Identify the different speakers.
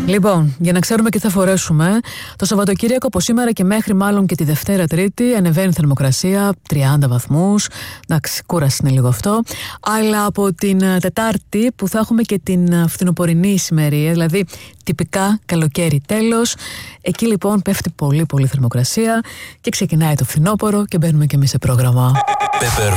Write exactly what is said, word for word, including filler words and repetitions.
Speaker 1: Λοιπόν, για να ξέρουμε τι θα φορέσουμε, το Σαββατοκύριακο από σήμερα και μέχρι μάλλον και τη Δευτέρα Τρίτη ανεβαίνει η θερμοκρασία τριάντα βαθμούς. Εντάξει, κούραση είναι λίγο αυτό. Αλλά από την Τετάρτη που θα έχουμε και την φθινοπορεινή ησημερία, δηλαδή τυπικά καλοκαίρι τέλος, εκεί λοιπόν πέφτει πολύ πολύ θερμοκρασία και ξεκινάει το φθινόπωρο και μπαίνουμε και εμείς σε πρόγραμμα.
Speaker 2: Pepper